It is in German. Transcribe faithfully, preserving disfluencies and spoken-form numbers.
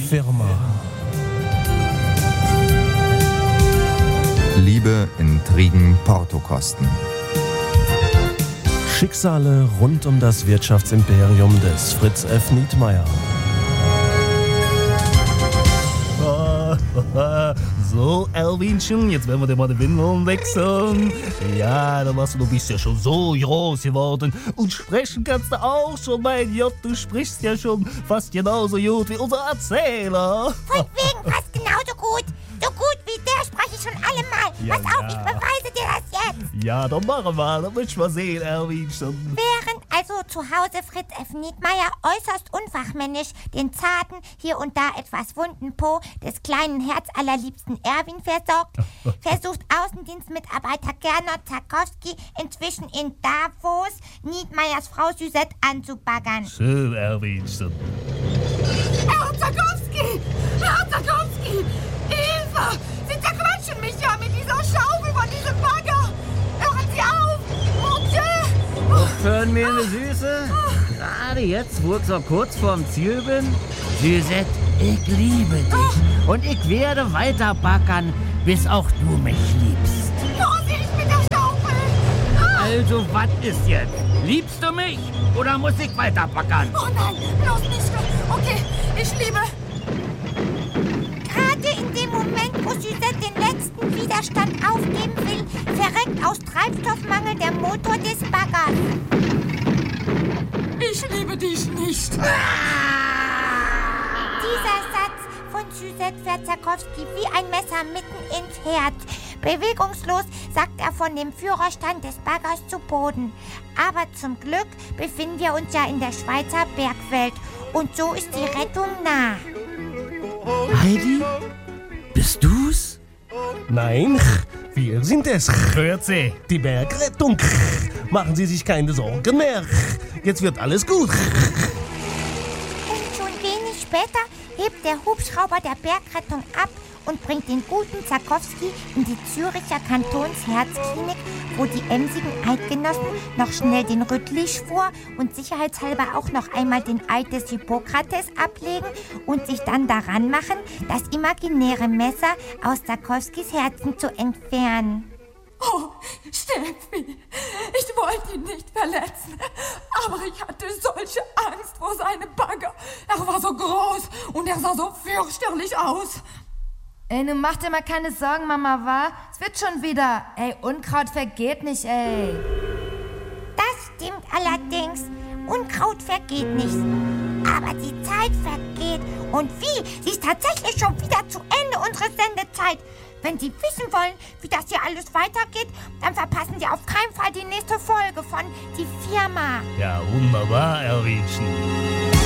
Firma. Liebe, Intrigen, Portokosten. Schicksale rund um das Wirtschaftsimperium des Fritz F. Nietmeyer. So, Erwinchen, jetzt werden wir dir mal die Windeln wechseln. Ja, dann machst du, du bist ja schon so groß geworden. Und sprechen kannst du auch schon, mein Jott. Du sprichst ja schon fast genauso gut wie unser Erzähler. Von wegen fast genauso gut. So gut wie der spreche ich schon allemal. Ja, Pass auf, ja. ich beweise dir das jetzt. Ja, dann machen wir, dann möchten wir sehen, Erwinchen. Während also zu Hause Fritz F. Nietmeyer äußerst unfachmännisch den zarten, hier und da etwas wunden Po des kleinen herzallerliebsten Erwin versorgt, versucht Außendienstmitarbeiter Gernot Zarkowski inzwischen in Davos Nietmeyers Frau Suzette anzubaggern. Schön, Erwinchen. Herr Zarkowski! Herr Zarkowski! Hilfe! Sie zerquetschen mich ja mit dieser Schaufel von diesem Bagger! Hören Sie auf! Mon Dieu! Hören mir eine Süße? Gerade jetzt, wo ich so kurz vorm Ziel bin? Suzette, ich liebe dich. Und ich werde weiter backern, bis auch du mich liebst. Vorsicht mit der Schaufel! Also, was ist jetzt? Liebst du mich oder muss ich weiter backern? Oh nein, bloß nicht! Okay, ich liebe... Gerade in dem Moment, wo Suzette den letzten Widerstand aufgeben will, verreckt aus Treibstoffmangel der Motor des Baggers. Ich liebe dich nicht! Dieser Satz von Suzette fährt Zarkowski wie ein Messer mitten ins Herz. Bewegungslos sackt er von dem Führerstand des Baggers zu Boden. Aber zum Glück befinden wir uns ja in der Schweizer Bergwelt. Und so ist die Rettung nah. Heidi, bist du's? Nein, wir sind es. Hört sie. Die Bergrettung. Machen Sie sich keine Sorgen mehr. Jetzt wird alles gut. Und schon wenig später hebt der Hubschrauber der Bergrettung ab und bringt den guten Zarkowski in die Züricher Kantonsherzklinik, wo die emsigen Eidgenossen noch schnell den Rüttlischwur und sicherheitshalber auch noch einmal den Eid des Hippokrates ablegen und sich dann daran machen, das imaginäre Messer aus Zarkowskis Herzen zu entfernen. Oh, Steffi, ich wollte ihn nicht verletzen, aber ich hatte solche Angst vor seinem Bagger. Er war so groß und er sah so fürchterlich aus. Ey, nun mach dir mal keine Sorgen, Mama, wa? Es wird schon wieder. Ey, Unkraut vergeht nicht, ey. Das stimmt allerdings. Unkraut vergeht nicht. Aber die Zeit vergeht. Und wie? Sie ist tatsächlich schon wieder zu Ende unserer Sendezeit. Wenn Sie wissen wollen, wie das hier alles weitergeht, dann verpassen Sie auf keinen Fall die nächste Folge von Die Firma. Ja, wunderbar, Erwinchen.